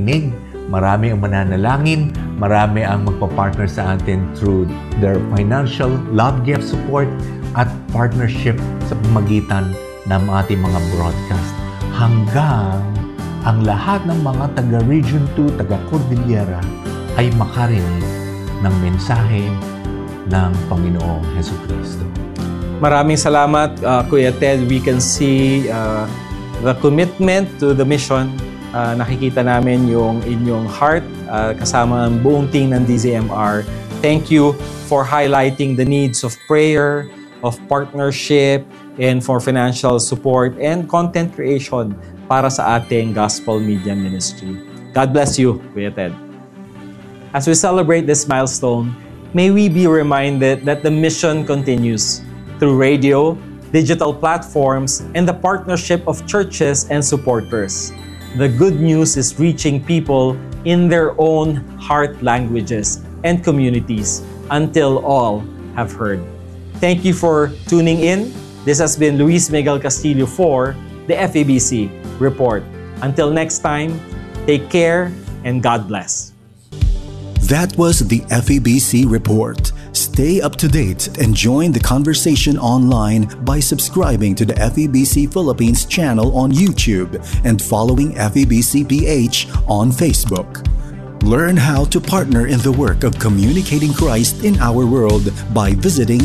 makikinig, marami ang mananalangin, marami ang magpa-partner sa atin through their financial, love gift support, at partnership sa pamagitan ng ating mga broadcast. Hanggang ang lahat ng mga taga-Region 2, taga-Cordillera ay makarinig ng mensahe ng Panginoong Jesucristo. Maraming salamat, Kuya Ted. We can see the commitment to the mission. Nakikita namin yung inyong heart kasama ang buong team ng DZMR. Thank you for highlighting the needs of prayer, of partnership, and for financial support and content creation para sa ating gospel media ministry. God bless you, Kuya Ted. As we celebrate this milestone, may we be reminded that the mission continues through radio, digital platforms, and the partnership of churches and supporters. The good news is reaching people in their own heart languages and communities until all have heard. Thank you for tuning in. This has been Luis Miguel Castillo for the FEBC Report. Until next time, take care and God bless. That was the FEBC Report. Stay up to date and join the conversation online by subscribing to the FEBC Philippines channel on YouTube and following FEBC PH on Facebook. Learn how to partner in the work of communicating Christ in our world by visiting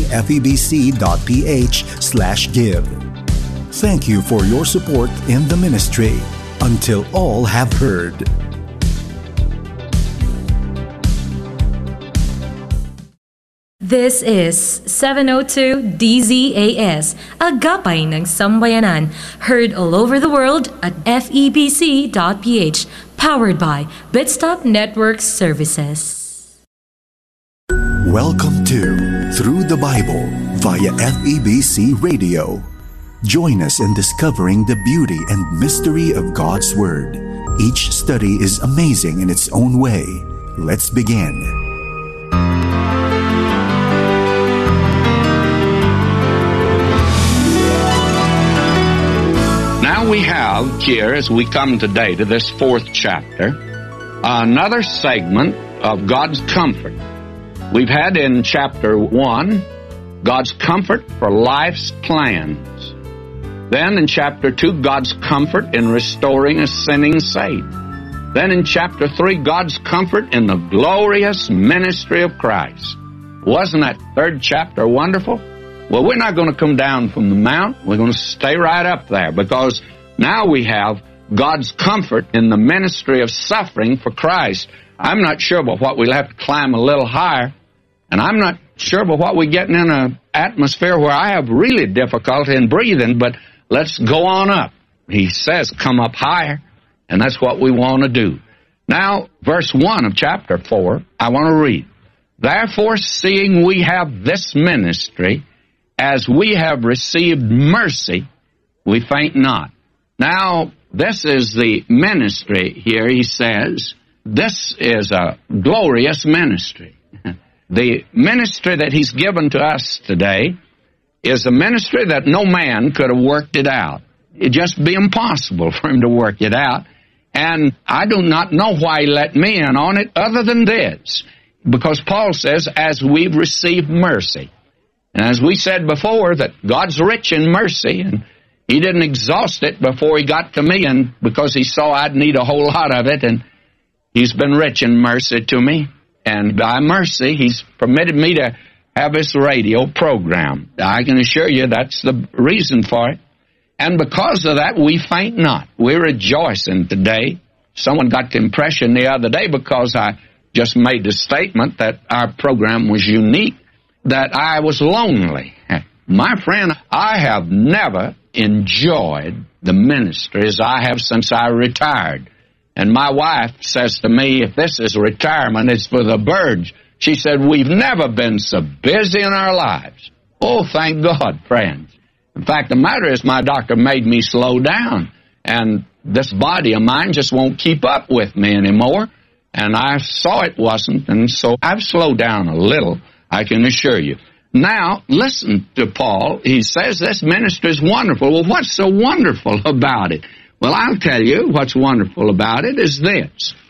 febc.ph/give. Thank you for your support in the ministry. Until all have heard. This is 702 DZAS, Agapay ng Sambayanan, heard all over the world at febc.ph, powered by Bitstop Network Services. Welcome to Through the Bible via FEBC Radio. Join us in discovering the beauty and mystery of God's Word. Each study is amazing in its own way. Let's begin. Now we have here, as we come today to this 4th chapter, another segment of God's comfort. We've had in chapter 1, God's comfort for life's plans. Then in chapter 2, God's comfort in restoring a sinning saint. Then in chapter 3, God's comfort in the glorious ministry of Christ. Wasn't that 3rd chapter wonderful? Well, we're not going to come down from the mount. We're going to stay right up there because now we have God's comfort in the ministry of suffering for Christ. I'm not sure about what we'll have to climb a little higher, and I'm not sure about what we're getting in an atmosphere where I have really difficulty in breathing, but let's go on up. He says, come up higher, and that's what we want to do. Now, verse 1 of chapter 4, I want to read. Therefore, seeing we have this ministry, as we have received mercy, we faint not. Now, this is the ministry here, he says. This is a glorious ministry. The ministry that he's given to us today is a ministry that no man could have worked it out. It'd just be impossible for him to work it out. And I do not know why he let me in on it other than this. Because Paul says, as we've received mercy. And as we said before, that God's rich in mercy, and he didn't exhaust it before he got to me, and because he saw I'd need a whole lot of it, and he's been rich in mercy to me. And by mercy, he's permitted me to have this radio program. I can assure you that's the reason for it. And because of that, we faint not. We're rejoicing today. Someone got the impression the other day, because I just made the statement that our program was unique, that I was lonely. My friend, I have never enjoyed the ministry as I have since I retired. And my wife says to me, if this is retirement, it's for the birds. She said, we've never been so busy in our lives. Oh, thank God, friends. In fact, the matter is my doctor made me slow down. And this body of mine just won't keep up with me anymore. And I saw it wasn't, and so I've slowed down a little, I can assure you. Now, listen to Paul. He says this ministry is wonderful. Well, what's so wonderful about it? Well, I'll tell you what's wonderful about it is this.